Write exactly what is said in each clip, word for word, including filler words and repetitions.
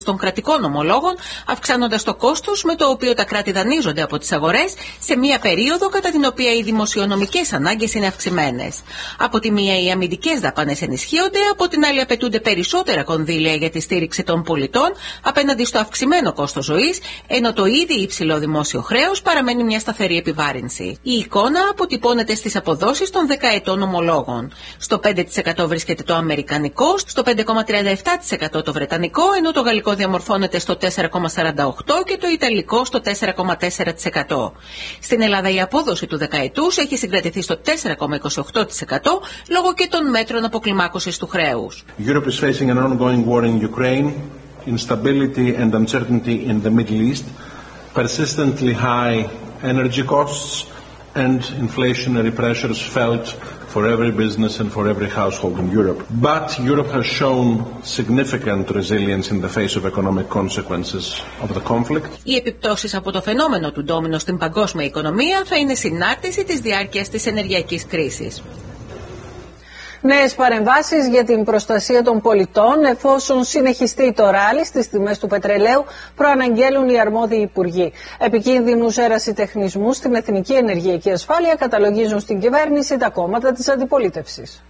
των κρατικών ομολόγων, αυξάνοντας το κόστος με το οποίο τα κράτη δανείζονται από τις αγορές σε μια περίοδο κατά την οποία οι δημοσιονομικές ανάγκες είναι αυξημένες. Από τη μία οι αμυντικές δαπάνες ενισχύονται, από την άλλη απαιτούνται περισσότερα κονδύλια για τη στήριξη των πολιτών απέναντι στο αυξημένο κόστος ζωής, ενώ το ήδη υψηλό δημόσιο χρέος παραμένει μια σταθερή επιβάρυνση. Η εικόνα αποτυπώνεται στις αποδόσεις των δεκαετών ομολόγων. Στο πέντε τοις εκατό βρίσκεται το αμερικανικό, στο πέντε κόμμα τριάντα επτά τοις εκατό το βρετανικό, ενώ το γαλλικό διαμορφώνεται στο τέσσερα κόμμα σαράντα οκτώ τοις εκατό και το ιταλικό στο τέσσερα κόμμα τέσσερα τοις εκατό. Στην Ελλάδα η απόδοση του δεκαετούς έχει συγκρατηθεί στο τέσσερα κόμμα είκοσι οκτώ τοις εκατό λόγω και των μέτρων αποκλιμάκωσης του χρέους. Europe is facing an ongoing war in Ukraine, instability and uncertainty in the Middle East, persistently high energy costs and inflationary pressures felt for every business and for every household in Europe. But Europe has shown significant resilience in the face of economic consequences of the conflict. Οι επιπτώσεις από το φαινόμενο του ντόμινο στην παγκόσμια οικονομία θα είναι συνάρτηση της διάρκειας της ενεργειακής κρίσης. Νέες παρεμβάσεις για την προστασία των πολιτών εφόσον συνεχιστεί το ράλι στις τιμές του πετρελαίου προαναγγέλουν οι αρμόδιοι υπουργοί. Επικίνδυνους ερασιτεχνισμούς στην εθνική ενεργειακή ασφάλεια καταλογίζουν στην κυβέρνηση τα κόμματα της αντιπολίτευσης.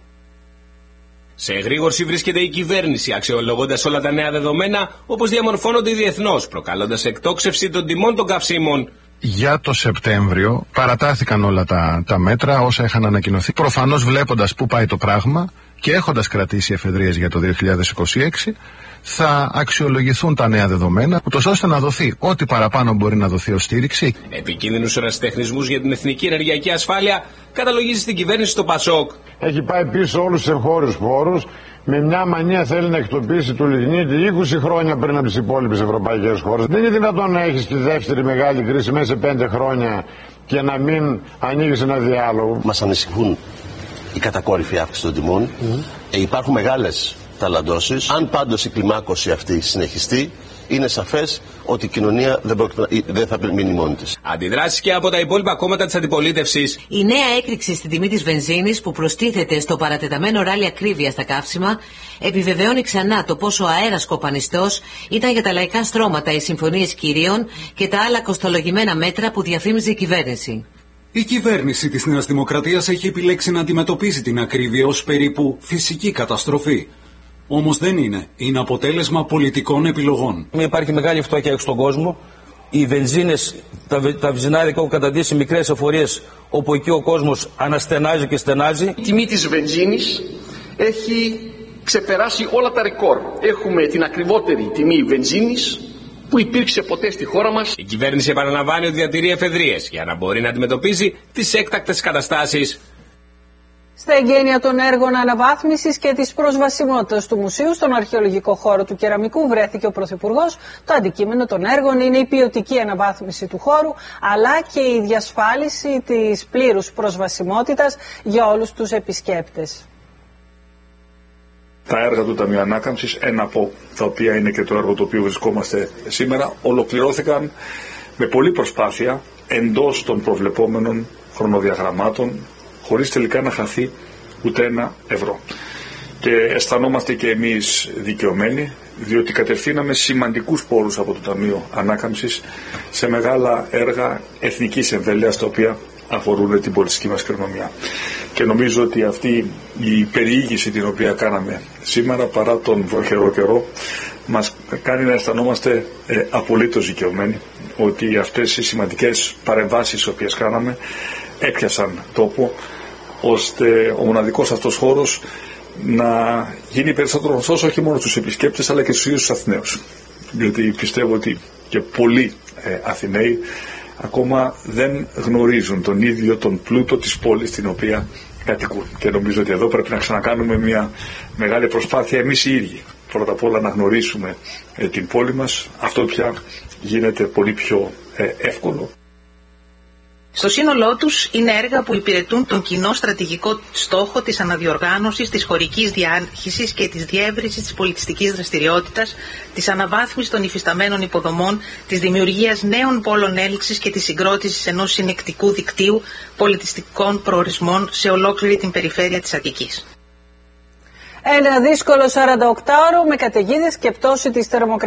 Σε εγρήγορση βρίσκεται η κυβέρνηση, αξιολογώντας όλα τα νέα δεδομένα όπως διαμορφώνονται διεθνώς, προκαλώντας εκτόξευση των τιμών των καυσίμων. Για το Σεπτέμβριο παρατάθηκαν όλα τα, τα μέτρα όσα είχαν ανακοινωθεί. Προφανώς βλέποντας πού πάει το πράγμα και έχοντας κρατήσει εφεδρείες για το δύο χιλιάδες είκοσι έξι, θα αξιολογηθούν τα νέα δεδομένα, ούτως ώστε να δοθεί ό,τι παραπάνω μπορεί να δοθεί ως στήριξη. Επικίνδυνους ερασιτεχνισμούς για την εθνική ενεργειακή ασφάλεια καταλογίζει στην κυβέρνηση το Πασόκ. Έχει πάει πίσω όλους τους εγχώριους πόρους. Με μια μανία θέλει να εκτοπίσει του λιγνίτη είκοσι χρόνια πριν από τις υπόλοιπες ευρωπαϊκές χώρες. Δεν είναι δυνατόν να έχεις τη δεύτερη μεγάλη κρίση μέσα σε πέντε χρόνια και να μην ανοίγεις ένα διάλογο. Μας ανησυχούν η κατακόρυφη αύξηση των τιμών. Mm. Ε, υπάρχουν μεγάλες ταλαντώσεις. Αν πάντως η κλιμάκωση αυτή συνεχιστεί, είναι σαφές ότι η κοινωνία δεν, πρόκειται, δεν θα μείνει μόνη της. Αντιδράσεις και από τα υπόλοιπα κόμματα της αντιπολίτευσης. Η νέα έκρηξη στην τιμή της βενζίνης που προστίθεται στο παρατεταμένο ράλι ακρίβεια στα καύσιμα επιβεβαιώνει ξανά το πόσο αέρας κοπανιστός ήταν για τα λαϊκά στρώματα οι συμφωνίες κυρίων και τα άλλα κοστολογημένα μέτρα που διαφήμιζε η κυβέρνηση. Η κυβέρνηση της Νέας Δημοκρατίας έχει επιλέξει να αντιμετωπίσει την ακρίβεια ως περίπου φυσική καταστροφή. Όμως δεν είναι. Είναι αποτέλεσμα πολιτικών επιλογών. Υπάρχει μεγάλη φτώχεια στον κόσμο. Οι βενζίνες, τα, τα βενζινάδικα έχουν καταντήσει μικρές εφορίες, όπου εκεί ο κόσμος αναστενάζει και στενάζει. Η τιμή της βενζίνης έχει ξεπεράσει όλα τα ρεκόρ. Έχουμε την ακριβότερη τιμή βενζίνης που υπήρξε ποτέ στη χώρα μας. Η κυβέρνηση επαναλαμβάνει ότι διατηρεί εφεδρείες για να μπορεί να αντιμετωπίζει τις έκτακτες καταστάσεις. Στα εγγένεια των έργων αναβάθμισης και της προσβασιμότητας του μουσείου στον αρχαιολογικό χώρο του Κεραμικού βρέθηκε ο Πρωθυπουργός. Το αντικείμενο των έργων είναι η ποιοτική αναβάθμιση του χώρου, αλλά και η διασφάλιση της πλήρους προσβασιμότητας για όλους τους επισκέπτες. Τα έργα του Ταμείου Ανάκαμψης, ένα από τα οποία είναι και το έργο το οποίο βρισκόμαστε σήμερα, ολοκληρώθηκαν με πολλή προσπάθεια εντός των προβλεπόμενων χρονοδιαγραμμάτων, χωρίς τελικά να χαθεί ούτε ένα ευρώ. Και αισθανόμαστε και εμείς δικαιωμένοι, διότι κατευθύναμε σημαντικούς πόρους από το Ταμείο Ανάκαμψης σε μεγάλα έργα εθνικής εμβέλειας, τα οποία αφορούν την πολιτιστική μας κληρονομιά. Και νομίζω ότι αυτή η περιήγηση την οποία κάναμε σήμερα, παρά τον βροχερό καιρό, μας κάνει να αισθανόμαστε ε, απολύτως δικαιωμένοι ότι αυτές οι σημαντικές παρεμβάσεις οι οποίες κάναμε έπιασαν τόπο, ώστε ο μοναδικός αυτός χώρος να γίνει περισσότερο γνωστός όχι μόνο στους επισκέπτες αλλά και στους ίδιους τους Αθηναίους. Διότι πιστεύω ότι και πολλοί ε, Αθηναίοι ακόμα δεν γνωρίζουν τον ίδιο τον πλούτο της πόλης στην οποία κατοικούν. Και νομίζω ότι εδώ πρέπει να ξανακάνουμε μια μεγάλη προσπάθεια εμείς οι ίδιοι. Πρώτα απ' όλα να γνωρίσουμε ε, την πόλη μας. Αυτό πια γίνεται πολύ πιο ε, εύκολο. Στο σύνολό τους είναι έργα που υπηρετούν τον κοινό στρατηγικό στόχο της αναδιοργάνωσης, της χωρικής διάχυσης και της διεύρυνσης της πολιτιστικής δραστηριότητας, της αναβάθμισης των υφισταμένων υποδομών, της δημιουργίας νέων πόλων έλξης και της συγκρότησης ενός συνεκτικού δικτύου πολιτιστικών προορισμών σε ολόκληρη την περιφέρεια της Αττικής. Ένα δύσκολο σαρανταοκτάωρο με καταιγίδες και πτώση της θερμοκρασίας.